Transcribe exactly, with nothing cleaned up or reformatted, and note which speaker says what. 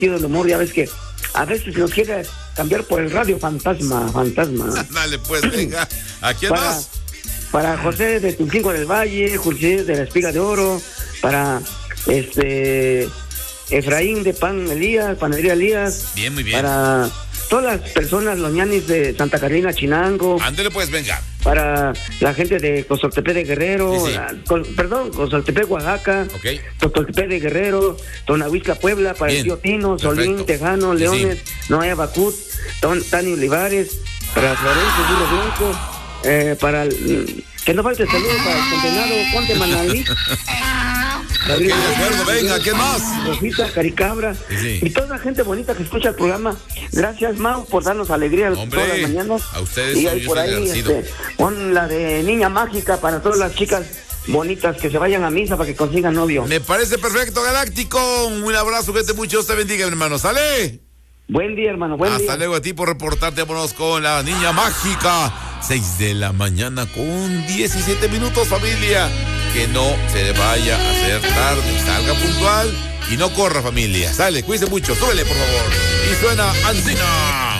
Speaker 1: sentido del humor, ya ves que a veces nos quiere cambiar por el radio fantasma, fantasma.
Speaker 2: Dale, pues, venga. ¿A quién
Speaker 1: para,
Speaker 2: más?
Speaker 1: Para José de Tulcinco del Valle, José de la Espiga de Oro, para este Efraín de Pan Elías, Panadería Elías.
Speaker 2: Bien, muy bien.
Speaker 1: Para todas las personas, los ñanis de Santa Carolina, Chinango.
Speaker 2: Ándele, pues, venga.
Speaker 1: Para la gente de Cozoltepec de Guerrero,
Speaker 2: Sí, sí.
Speaker 1: la- con- perdón, Cozoltepec, Oaxaca,
Speaker 2: Ok.
Speaker 1: Cozoltepec de Guerrero, Tonahuizca, Puebla, para
Speaker 2: Bien,
Speaker 1: el tío Tino, Solín,
Speaker 2: perfecto.
Speaker 1: Tejano,
Speaker 2: Sí,
Speaker 1: Leones, Noé Bacut, Ton- Tani Olivares, para Florencio, Julio Blanco, eh, para el, que no falte saludo para el centenario Conde Manalí.
Speaker 2: Ok, de acuerdo, venga, ¿quién más?
Speaker 1: Rosita, Caricabra,
Speaker 2: Sí, sí.
Speaker 1: y toda la gente bonita que escucha el programa. Gracias, Mau, por darnos alegría
Speaker 2: Hombre,
Speaker 1: todas las mañanas.
Speaker 2: a ustedes
Speaker 1: y
Speaker 2: soy-
Speaker 1: ahí
Speaker 2: yo
Speaker 1: por
Speaker 2: soy
Speaker 1: ahí,
Speaker 2: agradecido.
Speaker 1: este, pon la de Niña Mágica para todas las chicas bonitas que se vayan a misa para que consigan novio.
Speaker 2: Me parece perfecto, Galáctico. Un abrazo, que te mucho, Dios te bendiga, mi hermano. ¡Sale!
Speaker 1: Buen día, hermano, buen
Speaker 2: Hasta
Speaker 1: día.
Speaker 2: luego a ti por reportarte. Vámonos con la niña mágica. seis de la mañana con diecisiete minutos, familia. Que no se le vaya a hacer tarde. Salga puntual y no corra, familia. Sale, cuídense mucho. Súbele, por favor. Y suena Ancina.